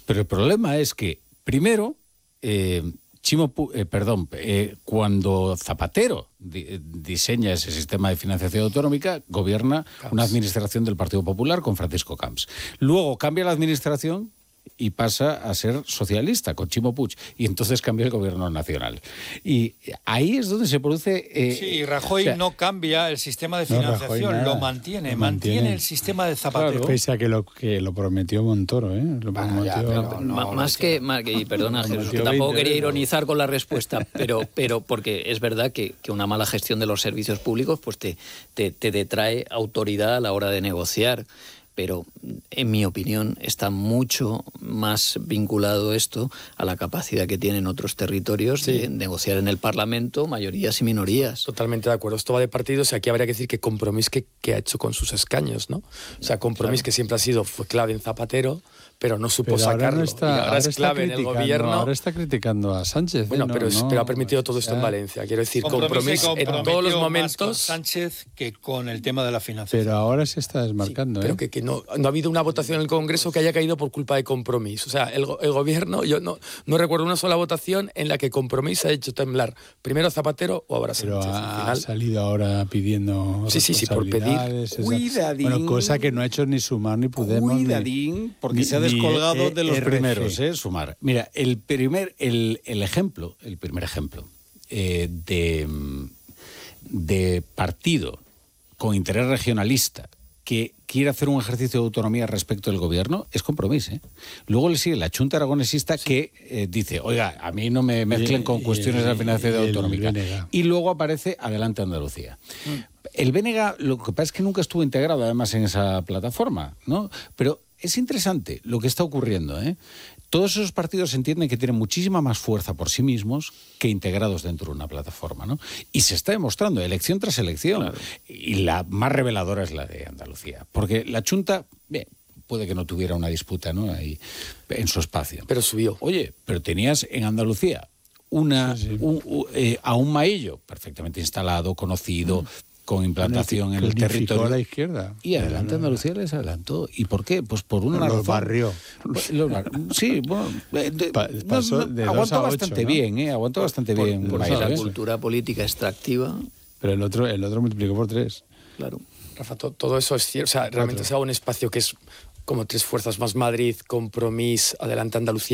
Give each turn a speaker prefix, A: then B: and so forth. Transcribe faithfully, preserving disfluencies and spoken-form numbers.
A: Pero el problema es que, primero, eh, Chimo, eh, perdón, eh, cuando Zapatero di, diseña ese sistema de financiación autonómica, gobierna Camps. Una administración del Partido Popular con Francisco Camps. Luego cambia la administración y pasa a ser socialista con Chimo Puig, y entonces cambia el gobierno nacional. Y ahí es donde se produce... Eh,
B: sí, y Rajoy
A: o sea,
B: no cambia el sistema de financiación,
C: no,
B: lo mantiene,
C: lo mantiene,
B: mantiene el sistema de Zapatero.
C: Claro. Pese a que lo, que lo prometió Montoro, ¿eh? Lo
D: Bueno,
C: prometió,
D: ya, pero no,
E: más que, más que, y perdona Jesús, que tampoco quería ironizar con la respuesta, pero, pero porque es verdad que, que una mala gestión de los servicios públicos pues te, te, te detrae autoridad a la hora de negociar. Pero, en mi opinión, está mucho más vinculado esto a la capacidad que tienen otros territorios sí. de negociar en el Parlamento mayorías y minorías.
D: Totalmente de acuerdo. Esto va de partidos y aquí habría que decir que Compromís que, que ha hecho con sus escaños, ¿no? O sea, Compromís claro. que siempre ha sido, fue clave en Zapatero, pero no supo
C: pero
D: sacarlo.
C: Ahora, no está,
D: y ahora,
C: ahora
D: es clave en el gobierno.
C: Ahora está criticando a Sánchez.
D: Bueno,
C: ¿eh? no,
D: pero, es,
C: no,
D: pero ha permitido todo esto
C: o sea,
D: en Valencia. Quiero decir,
B: Compromís,
D: Compromís en todos los momentos...
B: Más con Sánchez que con el tema de la financiación.
C: Pero ahora se está desmarcando.
D: Sí, pero
C: ¿eh?
D: que, que no, no ha habido una votación en el Congreso que haya caído por culpa de Compromís. O sea, el, el gobierno, yo no, no recuerdo una sola votación en la que Compromís ha hecho temblar primero a Zapatero o ahora Sánchez.
C: Pero ha,
D: al final,
C: salido ahora pidiendo
D: sí, sí, sí, por pedir.
A: Cuidadín.
C: Bueno, cosa que no ha hecho ni Sumar ni Podemos.
A: Cuidadín,
C: ni,
A: porque
C: ni,
A: se ha descolgado
C: ni,
A: de los
C: R F.
A: primeros, ¿eh? Sumar. Mira, el primer, el, el ejemplo, el primer ejemplo eh, de, de partido con interés regionalista que quiere hacer un ejercicio de autonomía respecto del gobierno es Compromís, ¿eh? Luego le sigue la Chunta Aragonesista sí. que eh, dice, oiga, a mí no me mezclen con cuestiones el, de la financiación autonómica. Y luego aparece Adelante Andalucía. Mm. El B N G, lo que pasa es que nunca estuvo integrado además en esa plataforma, ¿no? Pero es interesante lo que está ocurriendo, ¿eh? Todos esos partidos entienden que tienen muchísima más fuerza por sí mismos que integrados dentro de una plataforma, ¿no? Y se está demostrando, elección tras elección. Claro. Y la más reveladora es la de Andalucía. Porque la Chunta, bien, puede que no tuviera una disputa, ¿no? Ahí, en su espacio.
D: Pero subió.
A: Oye, pero tenías en Andalucía una, sí, sí. Un, un, eh, a un Maillo perfectamente instalado, conocido... Mm. con implantación en el territorio.
C: A la izquierda.
A: Y Adelante Andalucía les adelantó. ¿Y por qué? Pues por una
C: los
A: razón.
C: Barrió.
A: Los bar... Sí, bueno, de,
C: pa, pasó
A: no, no,
C: de
A: aguantó
C: dos a
A: bastante
C: ocho, ¿no?
A: bien, ¿eh? Aguantó bastante
E: por,
A: bien.
E: Porque
A: Baila,
E: la
A: ¿eh?
E: cultura política extractiva.
C: Pero el otro, el otro multiplicó por tres.
E: Claro.
D: Rafa, to, todo eso es cierto. O sea, realmente se ha un espacio que es como tres fuerzas más Madrid, Compromís, Adelante Andalucía.